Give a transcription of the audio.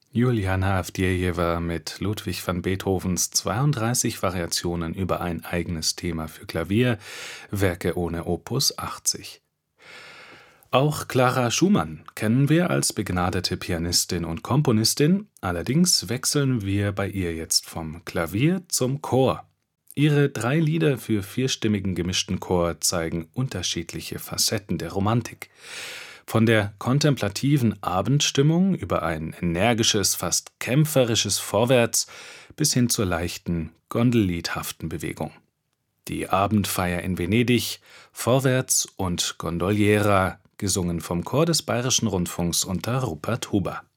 Juliana Avdjejewa mit Ludwig van Beethovens 32 Variationen über ein eigenes Thema für Klavier, Werke ohne Opus 80. Auch Clara Schumann kennen wir als begnadete Pianistin und Komponistin, allerdings wechseln wir bei ihr jetzt vom Klavier zum Chor. Ihre 3 Lieder für vierstimmigen gemischten Chor zeigen unterschiedliche Facetten der Romantik. Von der kontemplativen Abendstimmung über ein energisches, fast kämpferisches Vorwärts bis hin zur leichten, gondelliedhaften Bewegung. Die Abendfeier in Venedig, Vorwärts und Gondoliera, gesungen vom Chor des Bayerischen Rundfunks unter Rupert Huber.